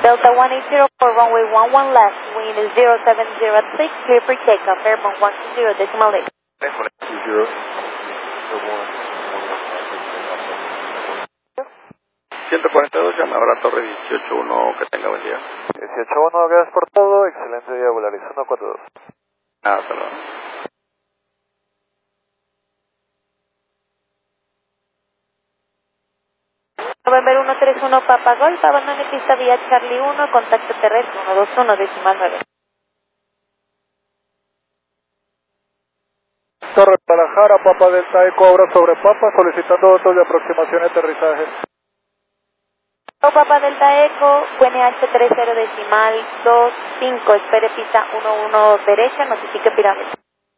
Delta 180 for runway 11 left, wind is 0706, clear for takeoff, airborne 120, decimal 8. 142, llama ahora Torre 18-1, que tenga buen día. 18-1, gracias por todo, excelente día, Volaris 142. Hasta luego. November 131 Papa Golf, abandone pista vía Charlie 1, contacto terrestre 121, decimal 9. Torre Guadalajara, Papa Delta Eco, ahora sobre Papa, solicitando datos de aproximación y aterrizaje. Papa Delta Eco, QNH 30 decimal 25, espere pista 11 derecha, notifique pirámide.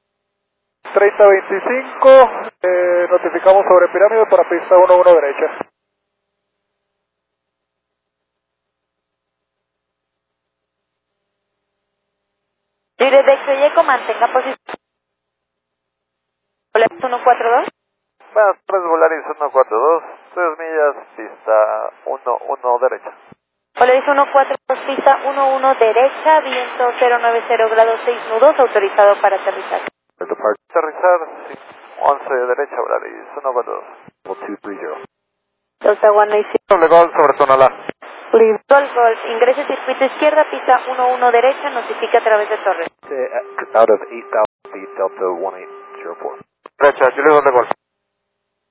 3025, notificamos sobre pirámide para pista 11 derecha. Directo y Eco, mantenga posición. Volaris 142. Buenas tardes, Volaris 142, 3 millas, pista 11 derecha. Volaris 142, pista 11 derecha, viento 090 grados 6 nudos, autorizado para aterrizar. Aterrizar, 11 derecha, Volaris 142. 230. Delta 190. Doble gol sobre Tonalá. Golf, ingrese circuito izquierda, pista 11 derecha, notifica a través de torre. Out of 8,000 feet, Delta 1804. Derecha, Julio, doble gol.